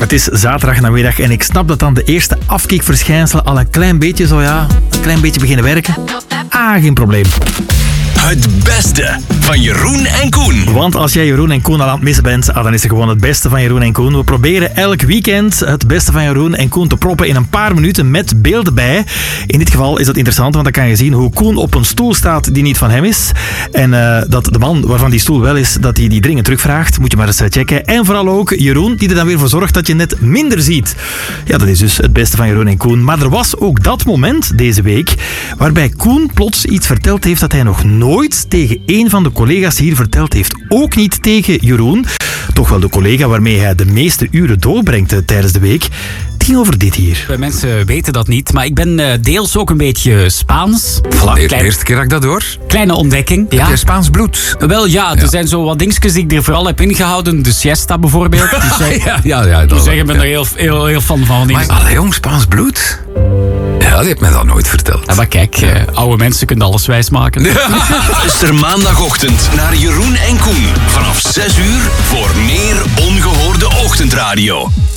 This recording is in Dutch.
Het is zaterdag namiddag en ik snap dat dan de eerste afkikverschijnselen al een klein beetje beginnen werken. Geen probleem. Het beste van Jeroen en Koen. Want als jij Jeroen en Koen al aan het missen bent, dan is er gewoon het beste van Jeroen en Koen. We proberen elk weekend het beste van Jeroen en Koen te proppen in een paar minuten met beelden bij. In dit geval is dat interessant, want dan kan je zien hoe Koen op een stoel staat die niet van hem is. En dat de man waarvan die stoel wel is, dat hij die dringend terugvraagt. Moet je maar eens checken. En vooral ook Jeroen, die er dan weer voor zorgt dat je net minder ziet. Ja, dat is dus het beste van Jeroen en Koen. Maar er was ook dat moment deze week waarbij Koen plots iets verteld heeft dat hij nog nooit tegen een van de collega's hier verteld heeft. Ook niet tegen Jeroen. Toch wel de collega waarmee hij de meeste uren doorbrengt tijdens de week. Het ging over dit hier. Mensen weten dat niet, maar ik ben deels ook een beetje Spaans. De eerste keer dat ik dat hoor. Kleine ontdekking. Ja. Heb je Spaans bloed? Wel ja, er zijn zo wat dingetjes die ik er vooral heb ingehouden. De siesta bijvoorbeeld. Dus ik ben er heel fan van. Maar allee jong, Spaans bloed? Ja, die heeft mij dat nooit verteld. Ja, maar kijk, oude mensen kunnen alles wijsmaken. Luister maandagochtend naar Jeroen en Koen vanaf 6 uur voor meer ongehoorde ochtendradio.